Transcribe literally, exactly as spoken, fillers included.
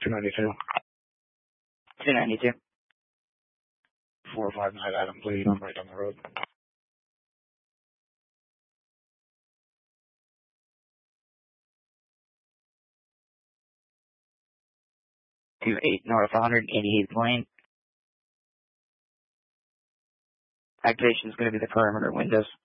two ninety-two. two ninety-two. four oh five nine Adam, please. I'm right down the road. two eight North one eighty-eighth Lane. Activation is going to be the perimeter windows.